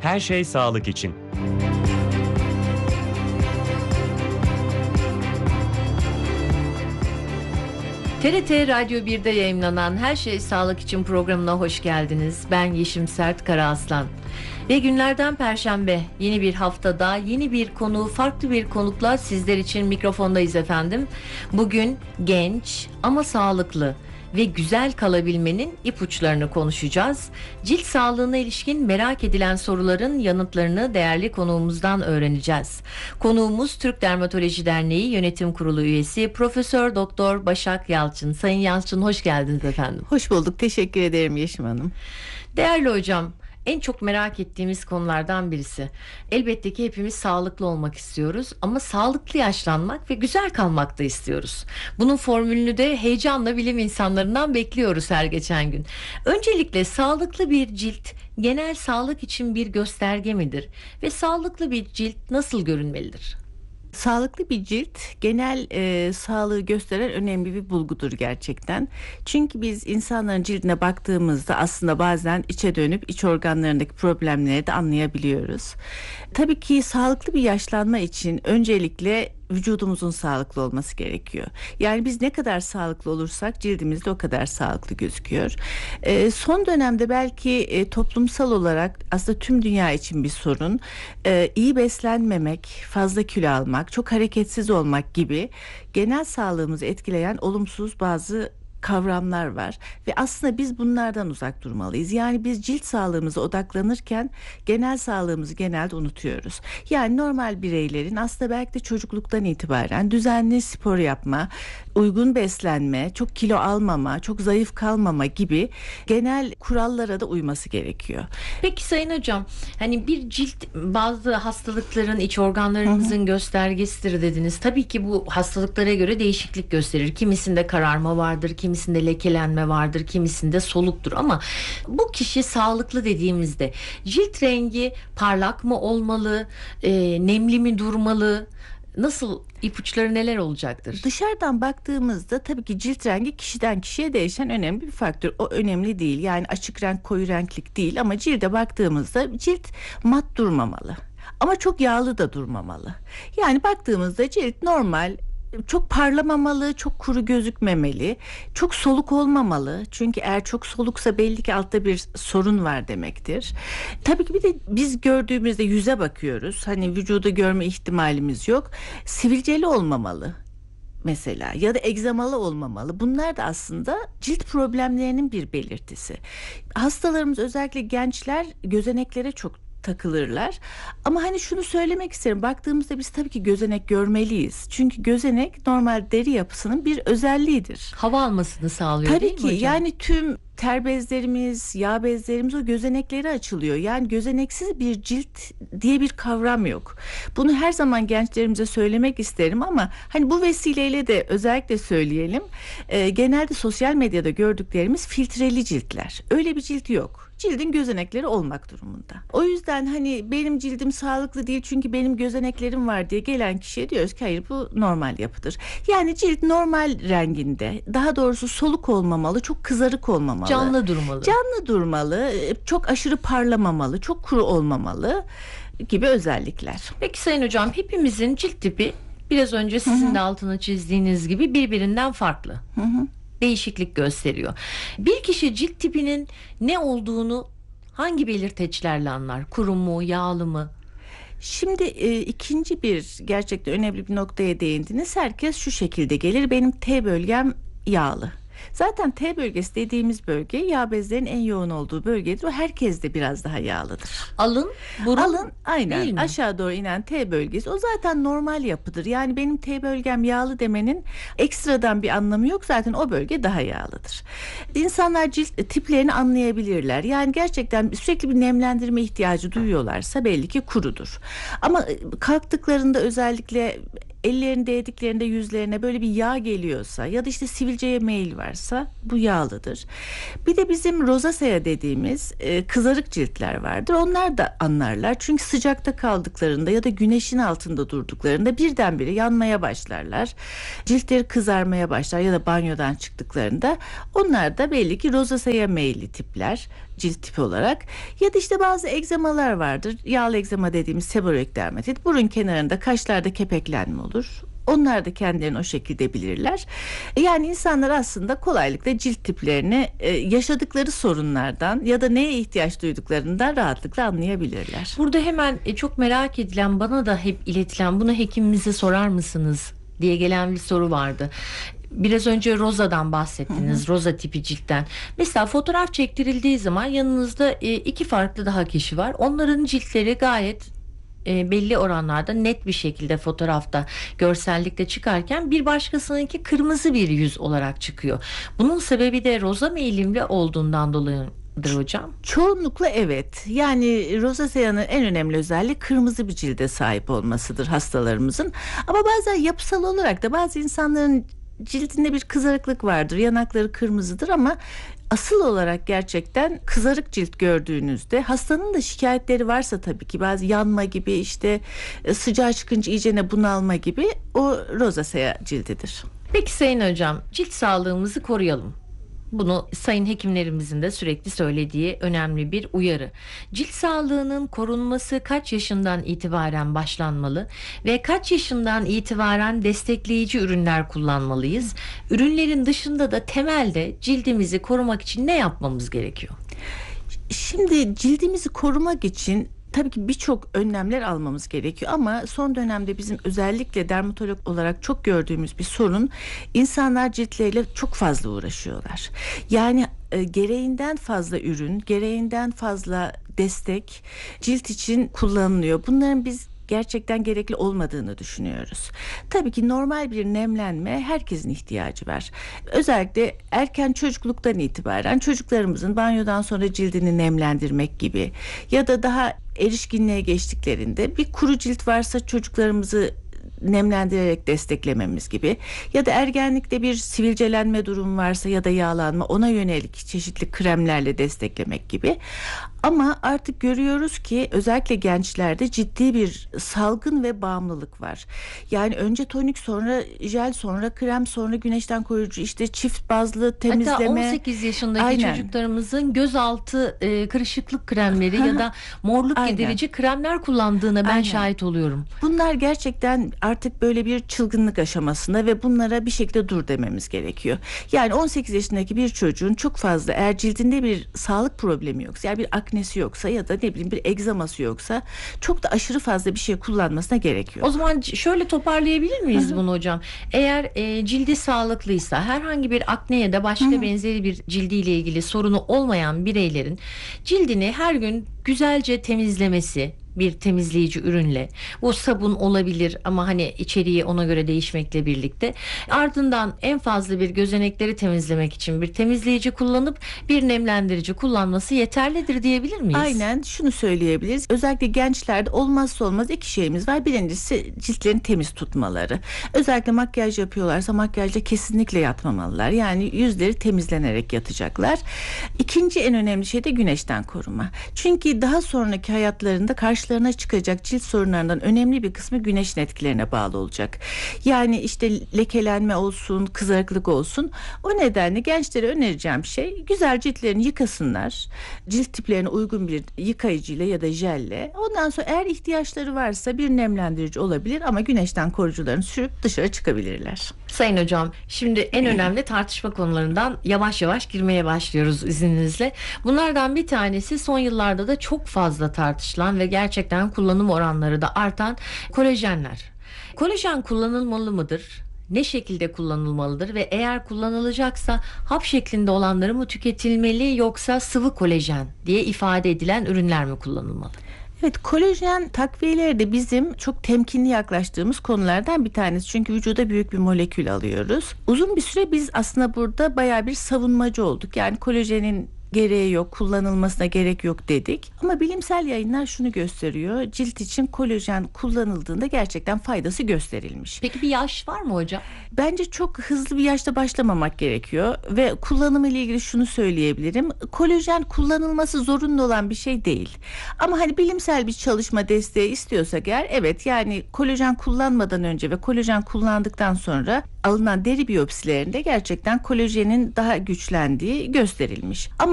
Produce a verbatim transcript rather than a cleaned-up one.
Her şey sağlık için. T R T Radyo bir'de yayımlanan Her Şey Sağlık için programına hoş geldiniz. Ben Yeşim Sert Karaaslan. Ve günlerden Perşembe yeni bir haftada yeni bir konu, farklı bir konukla sizler için mikrofondayız efendim. Bugün genç ama sağlıklı ve güzel kalabilmenin ipuçlarını konuşacağız. Cilt sağlığına ilişkin merak edilen soruların yanıtlarını değerli konuğumuzdan öğreneceğiz. Konuğumuz Türk Dermatoloji Derneği Yönetim Kurulu üyesi Profesör Doktor Başak Yalçın. Sayın Yalçın, hoş geldiniz efendim. Hoş bulduk. Teşekkür ederim Yeşim Hanım. Değerli hocam, en çok merak ettiğimiz konulardan birisi. Elbette ki hepimiz sağlıklı olmak istiyoruz ama sağlıklı yaşlanmak ve güzel kalmak da istiyoruz. Bunun formülünü de heyecanla bilim insanlarından bekliyoruz her geçen gün. Öncelikle sağlıklı bir cilt genel sağlık için bir gösterge midir? Ve sağlıklı bir cilt nasıl görünmelidir? Sağlıklı bir cilt genel e, sağlığı gösteren önemli bir bulgudur gerçekten. Çünkü biz insanların cildine baktığımızda aslında bazen içe dönüp iç organlarındaki problemleri de anlayabiliyoruz. Tabii ki sağlıklı bir yaşlanma için öncelikle vücudumuzun sağlıklı olması gerekiyor. Yani biz ne kadar sağlıklı olursak cildimiz de o kadar sağlıklı gözüküyor. E, son dönemde belki e, toplumsal olarak aslında tüm dünya için bir sorun. E, iyi beslenmemek, fazla kilo almak, çok hareketsiz olmak gibi genel sağlığımızı etkileyen olumsuz bazı kavramlar var ve aslında biz bunlardan uzak durmalıyız. Yani biz cilt sağlığımıza odaklanırken genel sağlığımızı genelde unutuyoruz. Yani normal bireylerin aslında belki de çocukluktan itibaren düzenli spor yapma, uygun beslenme, çok kilo almama, çok zayıf kalmama gibi genel kurallara da uyması gerekiyor. Peki Sayın Hocam, hani bir cilt bazı hastalıkların iç organlarımızın Hı-hı. göstergesidir dediniz. Tabii ki bu hastalıklara göre değişiklik gösterir. Kimisinde kararma vardır, kimisinde Kimisinde lekelenme vardır, kimisinde soluktur ama bu kişi sağlıklı dediğimizde cilt rengi parlak mı olmalı, e, nemli mi durmalı, nasıl, ipuçları neler olacaktır? Dışarıdan baktığımızda tabii ki cilt rengi kişiden kişiye değişen önemli bir faktör. O önemli değil, yani açık renk koyu renklik değil ama cilde baktığımızda cilt mat durmamalı ama çok yağlı da durmamalı. Yani baktığımızda cilt normal, çok parlamamalı, çok kuru gözükmemeli, çok soluk olmamalı. Çünkü eğer çok soluksa belli ki altta bir sorun var demektir. Tabii ki bir de biz gördüğümüzde yüze bakıyoruz. Hani vücudu görme ihtimalimiz yok. Sivilceli olmamalı mesela ya da egzamalı olmamalı. Bunlar da aslında cilt problemlerinin bir belirtisi. Hastalarımız, özellikle gençler, gözeneklere çok takılırlar. Ama hani şunu söylemek isterim. Baktığımızda biz tabii ki gözenek görmeliyiz. Çünkü gözenek normal deri yapısının bir özelliğidir. Hava almasını sağlıyor, tabii değil ki, mi hocam? yani tüm ter bezlerimiz, yağ bezlerimiz o gözenekleri açılıyor. Yani gözeneksiz bir cilt diye bir kavram yok. Bunu her zaman gençlerimize söylemek isterim ama hani bu vesileyle de özellikle söyleyelim. E, genelde sosyal medyada gördüklerimiz filtreli ciltler. Öyle bir cilt yok. Cildin gözenekleri olmak durumunda. O yüzden hani benim cildim sağlıklı değil çünkü benim gözeneklerim var diye gelen kişiye diyoruz ki hayır, bu normal yapıdır. Yani cilt normal renginde, daha doğrusu soluk olmamalı, çok kızarık olmamalı. Canlı durmalı. Canlı durmalı, çok aşırı parlamamalı, çok kuru olmamalı gibi özellikler. Peki Sayın Hocam, hepimizin cilt tipi biraz önce sizin Hı-hı. de altını çizdiğiniz gibi birbirinden farklı. Hı-hı. Değişiklik gösteriyor. Bir kişi cilt tipinin ne olduğunu hangi belirteçlerle anlar? Kuru mu, yağlı mı? Şimdi e, ikinci bir gerçekten önemli bir noktaya değindiniz. Herkes şu şekilde gelir: benim T bölgem yağlı. Zaten T bölgesi dediğimiz bölge yağ bezlerinin en yoğun olduğu bölgedir. O herkes de biraz daha yağlıdır. Alın, burun, Alın aynen aşağı doğru inen T bölgesi, o zaten normal yapıdır. Yani benim T bölgem yağlı demenin ekstradan bir anlamı yok. Zaten o bölge daha yağlıdır. İnsanlar cilt tiplerini anlayabilirler. Yani gerçekten sürekli bir nemlendirme ihtiyacı duyuyorlarsa belli ki kurudur. Ama kalktıklarında, özellikle ellerini değdiklerinde yüzlerine böyle bir yağ geliyorsa ya da işte sivilceye meyil varsa bu yağlıdır. Bir de bizim rozasea dediğimiz e, kızarık ciltler vardır. Onlar da anlarlar. Çünkü sıcakta kaldıklarında ya da güneşin altında durduklarında birdenbire yanmaya başlarlar. Ciltleri kızarmaya başlar ya da banyodan çıktıklarında, onlar da belli ki rozasea meyilli tipler. cilt tipi olarak. Ya da işte bazı egzamalar vardır. Yağlı egzama dediğimiz seborreik dermatit. Burun kenarında, kaşlarda kepeklenme olur. Onlar da kendilerini o şekilde bilirler. Yani insanlar aslında kolaylıkla cilt tiplerini yaşadıkları sorunlardan ya da neye ihtiyaç duyduklarından rahatlıkla anlayabilirler. Burada hemen çok merak edilen, bana da hep iletilen, bunu hekimimize sorar mısınız diye gelen bir soru vardı. Biraz önce roza'dan bahsettiniz. Hı hı. Roza tipi ciltten. Mesela fotoğraf çektirildiği zaman yanınızda iki farklı daha kişi var. Onların ciltleri gayet e, belli oranlarda net bir şekilde fotoğrafta, görsellikte çıkarken bir başkasınınki kırmızı bir yüz olarak çıkıyor. Bunun sebebi de roza mı eğilimli olduğundan dolayıdır hocam? Çoğunlukla evet. Yani rozasea'nın en önemli özelliği kırmızı bir cilde sahip olmasıdır hastalarımızın. Ama bazen yapısal olarak da bazı insanların cildinde bir kızarıklık vardır. Yanakları kırmızıdır ama asıl olarak gerçekten kızarık cilt gördüğünüzde, hastanın da şikayetleri varsa tabii ki, bazı yanma gibi, işte sıcağı çıkınca iyicene bunalma gibi, o rozasea cildidir. Peki Sayın Hocam, cilt sağlığımızı koruyalım. Bunu sayın hekimlerimizin de sürekli söylediği önemli bir uyarı. Cilt sağlığının korunması kaç yaşından itibaren başlanmalı ve kaç yaşından itibaren destekleyici ürünler kullanmalıyız? Ürünlerin dışında da temelde cildimizi korumak için ne yapmamız gerekiyor? Şimdi cildimizi korumak için tabii ki birçok önlemler almamız gerekiyor ama son dönemde bizim özellikle dermatolog olarak çok gördüğümüz bir sorun, insanlar ciltleriyle çok fazla uğraşıyorlar. Yani e, gereğinden fazla ürün, gereğinden fazla destek cilt için kullanılıyor. Bunların biz gerçekten gerekli olmadığını düşünüyoruz. Tabii ki normal bir nemlenme herkesin ihtiyacı var. Özellikle erken çocukluktan itibaren çocuklarımızın banyodan sonra cildini nemlendirmek gibi ya da daha erişkinliğe geçtiklerinde bir kuru cilt varsa çocuklarımızı nemlendirerek desteklememiz gibi ya da ergenlikte bir sivilcelenme durum varsa ya da yağlanma, ona yönelik çeşitli kremlerle desteklemek gibi. Ama artık görüyoruz ki özellikle gençlerde ciddi bir salgın ve bağımlılık var. Yani önce tonik, sonra jel, sonra krem, sonra güneşten koruyucu, işte çift bazlı temizleme. Hatta on sekiz yaşındaki Aynen. çocuklarımızın gözaltı e, kırışıklık kremleri ya da morluk Aynen. giderici kremler kullandığına ben Aynen. şahit oluyorum. Bunlar gerçekten artık böyle bir çılgınlık aşamasında ve bunlara bir şekilde dur dememiz gerekiyor. Yani on sekiz yaşındaki bir çocuğun çok fazla, eğer cildinde bir sağlık problemi yoksa, yani bir aknesi yoksa ya da ne bileyim bir egzaması yoksa, çok da aşırı fazla bir şey kullanmasına gerek yok. O zaman şöyle toparlayabilir miyiz Hı-hı. bunu hocam? Eğer e, cildi sağlıklıysa, herhangi bir akne ya da başka Hı-hı. benzeri bir cildiyle ilgili sorunu olmayan bireylerin cildini her gün güzelce temizlemesi, bir temizleyici ürünle, bu sabun olabilir ama hani içeriği ona göre değişmekle birlikte, ardından en fazla bir gözenekleri temizlemek için bir temizleyici kullanıp bir nemlendirici kullanması yeterlidir diyebilir miyiz? Aynen, şunu söyleyebiliriz. Özellikle gençlerde olmazsa olmaz iki şeyimiz var. Birincisi ciltlerini temiz tutmaları. Özellikle makyaj yapıyorlarsa makyajla kesinlikle yatmamalılar. Yani yüzleri temizlenerek yatacaklar. İkinci en önemli şey de güneşten koruma. Çünkü daha sonraki hayatlarında karşı karşılarına çıkacak cilt sorunlarından önemli bir kısmı güneşin etkilerine bağlı olacak. Yani işte lekelenme olsun, kızarıklık olsun. O nedenle gençlere önereceğim şey, güzel ciltlerini yıkasınlar. Cilt tiplerine uygun bir yıkayıcıyla ya da jelle. Ondan sonra eğer ihtiyaçları varsa bir nemlendirici olabilir ama güneşten koruyucularını sürüp dışarı çıkabilirler. Sayın hocam, şimdi en önemli tartışma konularından yavaş yavaş girmeye başlıyoruz izninizle. Bunlardan bir tanesi son yıllarda da çok fazla tartışılan ve gerçekten kullanım oranları da artan kolajenler. Kolajen kullanılmalı mıdır? Ne şekilde kullanılmalıdır ve eğer kullanılacaksa hap şeklinde olanları mı tüketilmeli yoksa sıvı kolajen diye ifade edilen ürünler mi kullanılmalı? Evet, kolajen takviyeleri de bizim çok temkinli yaklaştığımız konulardan bir tanesi. Çünkü vücuda büyük bir molekül alıyoruz. Uzun bir süre biz aslında burada bayağı bir savunmacı olduk. Yani kolajenin gereği yok, kullanılmasına gerek yok dedik. Ama bilimsel yayınlar şunu gösteriyor: cilt için kolajen kullanıldığında gerçekten faydası gösterilmiş. Peki bir yaş var mı hocam? Bence çok hızlı bir yaşta başlamamak gerekiyor ve kullanımı ile ilgili şunu söyleyebilirim: kolajen kullanılması zorunlu olan bir şey değil. Ama hani bilimsel bir çalışma desteği istiyorsak eğer, evet, yani kolajen kullanmadan önce ve kolajen kullandıktan sonra alınan deri biyopsilerinde gerçekten kolajenin daha güçlendiği gösterilmiş. Ama